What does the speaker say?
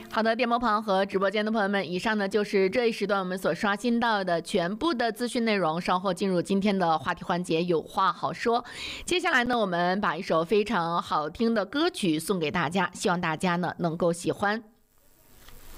好的，电波旁和直播间的朋友们，以上呢就是这一时段我们所刷新到的全部的资讯内容。稍后进入今天的话题环节，有话好说。接下来呢，我们把一首非常好听的歌曲送给大家，希望大家呢能够喜欢。